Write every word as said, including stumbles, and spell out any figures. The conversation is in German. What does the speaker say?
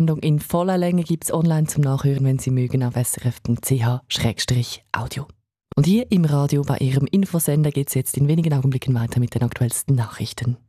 Sendung in voller Länge gibt es online zum Nachhören, wenn Sie mögen, auf s r f punkt c h slash audio. Und hier im Radio bei Ihrem Infosender geht es jetzt in wenigen Augenblicken weiter mit den aktuellsten Nachrichten.